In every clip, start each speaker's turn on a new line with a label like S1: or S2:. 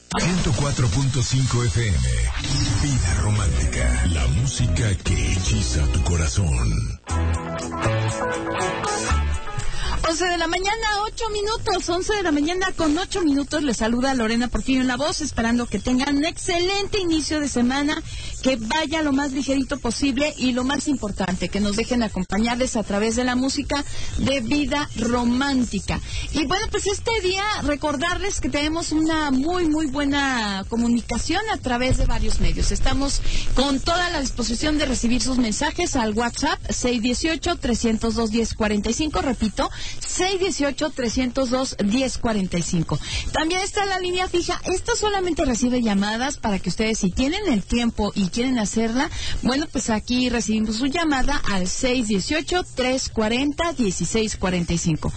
S1: 104.5 FM. Vida romántica. La música que hechiza tu corazón.
S2: 11 de la mañana, 8 minutos. 11 de la mañana con 8 minutos. Les saluda Lorena Porfirio en la voz, esperando que tengan un excelente inicio de semana, que vaya lo más ligerito posible y lo más importante, que nos dejen acompañarles a través de la música de Vida Romántica. Y bueno, pues este día recordarles que tenemos una muy buena comunicación a través de varios medios. Estamos con toda la disposición de recibir sus mensajes al WhatsApp 618-302-1045, repito, 618-302-1045. También está la línea fija. Esta solamente recibe llamadas para que ustedes, si tienen el tiempo y quieren hacerla, bueno, pues aquí recibimos su llamada al 618-340-1645.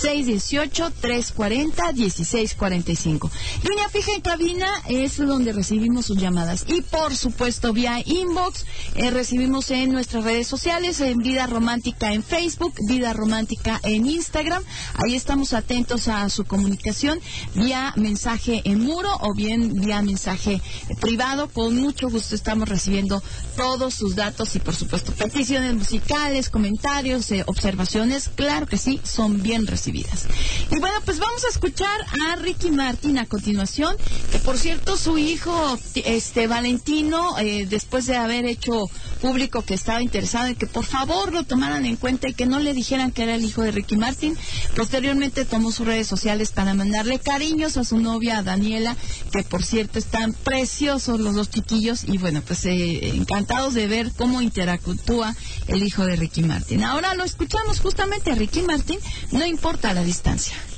S2: 618-340-1645. Línea fija en cabina es donde recibimos sus llamadas. Y por supuesto, vía inbox, recibimos en nuestras redes sociales, en Vida Romántica en Facebook, Vida Romántica en Instagram. Ahí estamos atentos a su comunicación vía mensaje en muro o bien vía mensaje privado. Con mucho gusto estamos recibiendo todos sus datos y por supuesto peticiones musicales, comentarios, observaciones, claro que sí, son bien recibidas. Y bueno, pues vamos a escuchar a Ricky Martin a continuación, que por cierto su hijo Valentino, después de haber hecho público que estaba interesado en que por favor lo tomaran en cuenta y que no le dijeran que era el hijo de Ricky Martin, posteriormente tomó sus redes sociales para mandarle cariños a su novia, a Daniela, que por cierto están preciosos los dos chiquillos y bueno, pues encantados de ver cómo interactúa el hijo de Ricky Martin. Ahora lo escuchamos justamente a Ricky Martin, no importa la distancia.